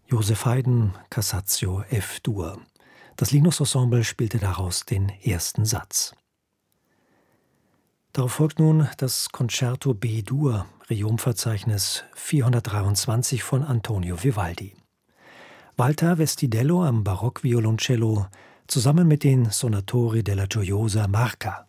Joseph Haydn, Cassazio F-Dur. Das Linus-Ensemble spielte daraus den ersten Satz. Darauf folgt nun das Concerto B-Dur, Regiumverzeichnis 423 von Antonio Vivaldi. Walter Vestidello am Barockvioloncello zusammen mit den Sonatori della Gioiosa Marca.